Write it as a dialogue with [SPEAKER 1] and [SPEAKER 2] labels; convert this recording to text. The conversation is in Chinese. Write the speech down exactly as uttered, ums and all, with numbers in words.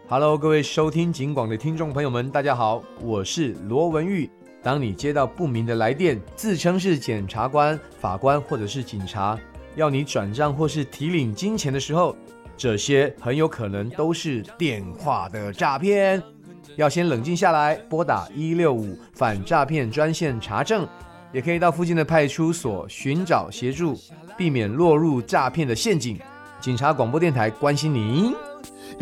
[SPEAKER 1] Hello， 各位收听警广的听众朋友们，大家好，我是罗文玉。当你接到不明的来电，自称是检察官、法官或者是警察，要你转账或是提领金钱的时候，这些很有可能都是电话的诈骗。要先冷静下来，拨打一六五反诈骗专线查证，也可以到附近的派出所寻找协助，避免落入诈骗的陷阱。警察广播电台关心您。